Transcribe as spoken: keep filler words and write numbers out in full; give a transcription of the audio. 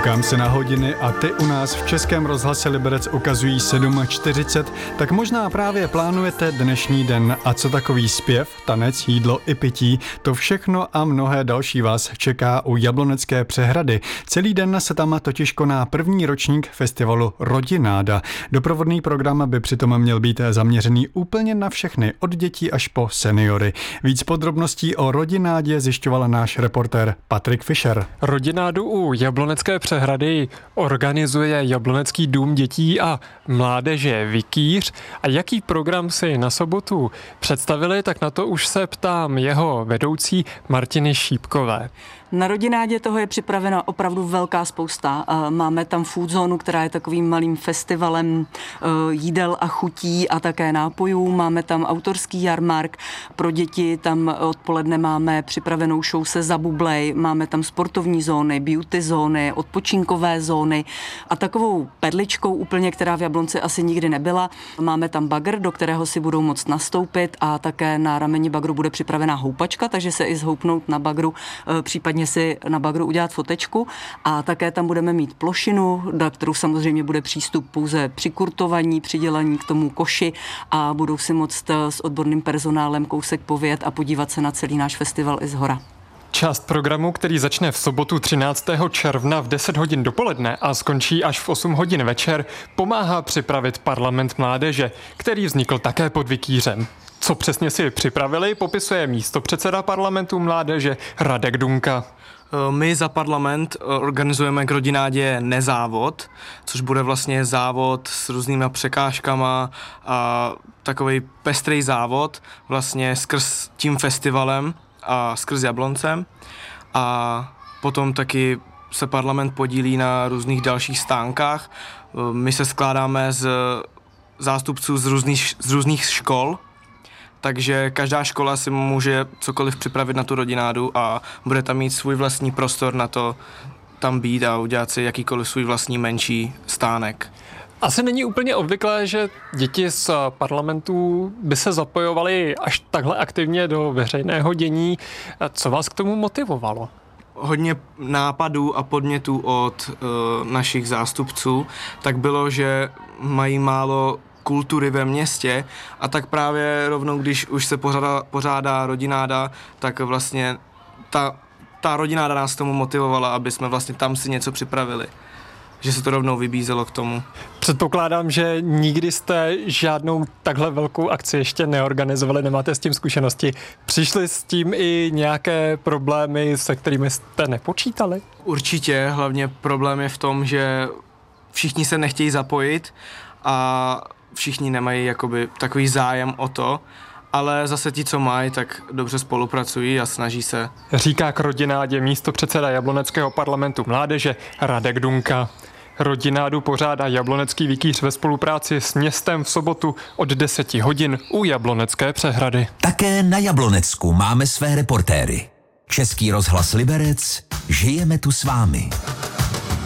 Koukám se na hodiny a ty u nás v Českém rozhlase Liberec ukazují sedm čtyřicet, tak možná právě plánujete dnešní den. A co takový zpěv, tanec, jídlo i pití, to všechno a mnohé další vás čeká u Jablonecké přehrady. Celý den se tam totiž koná první ročník festivalu Rodináda. Doprovodný program by přitom měl být zaměřený úplně na všechny, od dětí až po seniory. Víc podrobností o Rodinádě zjišťoval náš reportér Patrik Fischer. Rodinádu u Jablonecké přehrady organizuje Jablonecký dům dětí a mládeže Vikýř. A jaký program si na sobotu představili, tak na to už se ptám jeho vedoucí Martiny Šípkové. Na Rodinádě toho je připravena opravdu velká spousta. Máme tam food zónu, která je takovým malým festivalem jídel a chutí a také nápojů. Máme tam autorský jarmark pro děti, tam odpoledne máme připravenou show se Zabublej, máme tam sportovní zóny, beauty zóny, odpočinkové zóny a takovou perličkou úplně, která v Jablonci asi nikdy nebyla. Máme tam bagr, do kterého si budou moct nastoupit a také na rameni bagru bude připravená houpačka, takže se i zhoupnout na bagru, případně si na bagru udělat fotečku a také tam budeme mít plošinu, na kterou samozřejmě bude přístup pouze při kurtovaní, přidělení k tomu koši a budou si moct s odborným personálem kousek povět a podívat se na celý náš festival i zhora. Část programu, který začne v sobotu třináctého června v deset hodin dopoledne a skončí až v osm hodin večer, pomáhá připravit Parlament mládeže, který vznikl také pod Vikýřem. Co přesně si připravili, popisuje místopředseda Parlamentu mládeže Radek Dunka. My za Parlament organizujeme k Rodinádě nezávod, což bude vlastně závod s různýma překážkama a takový pestrý závod vlastně skrz tím festivalem a skrz Jabloncem. A potom taky se Parlament podílí na různých dalších stánkách. My se skládáme z zástupců z různých, z různých škol, takže každá škola si může cokoliv připravit na tu Rodinádu a bude tam mít svůj vlastní prostor na to tam být a udělat si jakýkoliv svůj vlastní menší stánek. Asi není úplně obvyklé, že děti z parlamentů by se zapojovaly až takhle aktivně do veřejného dění. Co vás k tomu motivovalo? Hodně nápadů a podnětů od uh, našich zástupců, tak bylo, že mají málo kultury ve městě a tak právě rovnou, když už se pořádá, pořádá Rodináda, tak vlastně ta, ta Rodináda nás tomu motivovala, aby jsme vlastně tam si něco připravili. Že se to rovnou vybízelo k tomu. Předpokládám, že nikdy jste žádnou takhle velkou akci ještě neorganizovali, nemáte s tím zkušenosti. Přišly s tím i nějaké problémy, se kterými jste nepočítali? Určitě, hlavně problém je v tom, že všichni se nechtějí zapojit a všichni nemají jakoby takový zájem o to, ale zase ti, co mají, tak dobře spolupracují a snaží se. Říká k Rodinádě místopředseda Jabloneckého parlamentu mládeže Radek Dunka. Rodinádu pořádá Jablonecký Vikýř ve spolupráci s městem v sobotu od deseti hodin u Jablonecké přehrady. Také na Jablonecku máme své reportéry. Český rozhlas Liberec, žijeme tu s vámi.